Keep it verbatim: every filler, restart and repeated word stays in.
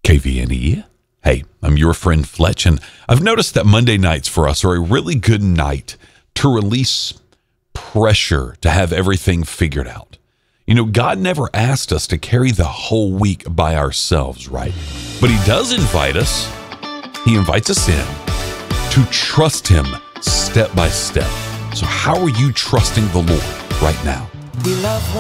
K V N E. Hey, I'm your friend Fletch, and I've noticed that Monday nights for us are a really good night to release pressure to have everything figured out. You know, God never asked us to carry the whole week by ourselves, right? But he does invite us. He invites us in to trust him step by step. So how are you trusting the Lord right now? We love